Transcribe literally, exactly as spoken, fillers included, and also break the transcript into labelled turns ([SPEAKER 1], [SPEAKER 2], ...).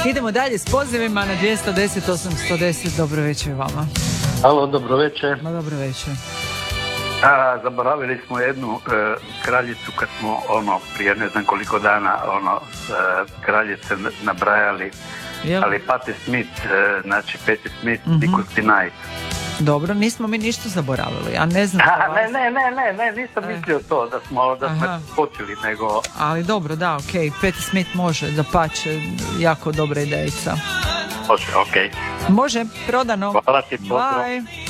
[SPEAKER 1] Idemo dalje s pozivima na dvjesto deset osamsto deset. Dobro večer vama.
[SPEAKER 2] Halo, dobro večer.
[SPEAKER 1] Ma dobro večer.
[SPEAKER 2] A, zaboravili smo jednu e, kraljicu kad smo ono prije ne znam koliko dana ono e, kraljice nabrajali.
[SPEAKER 1] Jel?
[SPEAKER 2] Ali Patti Smith, e, znači Patti Smith,
[SPEAKER 1] Mhm.
[SPEAKER 2] Nicholas Knight.
[SPEAKER 1] Dobro, nismo mi ništa zaboravili. Ja ne znam.
[SPEAKER 2] A,
[SPEAKER 1] za
[SPEAKER 2] ne,
[SPEAKER 1] vas.
[SPEAKER 2] ne, ne, ne, ne, nisam
[SPEAKER 1] E.
[SPEAKER 2] mislio to da smo da
[SPEAKER 1] Aha.
[SPEAKER 2] smo počeli, nego
[SPEAKER 1] Ali dobro, da, okej. Patti Smith može, dapače, jako dobra idejica.
[SPEAKER 2] može, okej.
[SPEAKER 1] Može, prodano.
[SPEAKER 2] Hvala ti, pozdrav.
[SPEAKER 1] Bye.